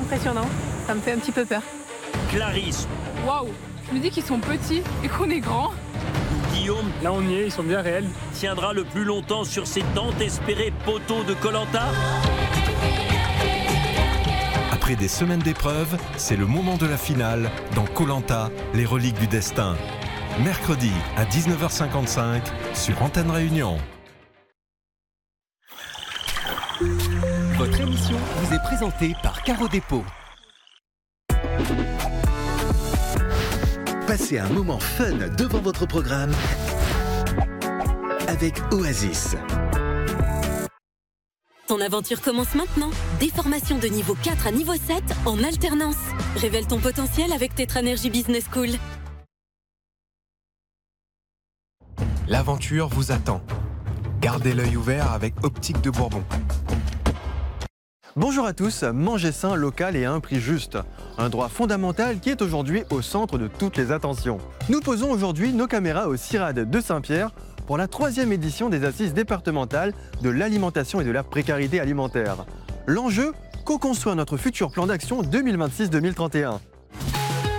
impressionnant. Ça me fait un petit peu peur. Clarisse Waouh, je me dis qu'ils sont petits et qu'on est grands. ou Guillaume Là on y est, ils sont bien réels. tiendra le plus longtemps sur ces tant espérés poteaux de Koh-Lanta? Après des semaines d'épreuves, c'est le moment de la finale dans Koh-Lanta, les reliques du destin. Mercredi à 19h55 sur Antenne Réunion. Votre émission vous est présentée par Caro Dépôt. Passez un moment fun devant votre programme avec Oasis. Ton aventure commence maintenant. Des formations de niveau 4 à niveau 7 en alternance. Révèle ton potentiel avec Tetranergy Business School. L'aventure vous attend. Gardez l'œil ouvert avec Optique de Bourbon. Bonjour à tous, manger sain, local et à un prix juste. Un droit fondamental qui est aujourd'hui au centre de toutes les attentions. Nous posons aujourd'hui nos caméras au CIRAD de Saint-Pierre pour la 3e édition des assises départementales de l'alimentation et de la précarité alimentaire. L'enjeu, co-construire notre futur plan d'action 2026-2031.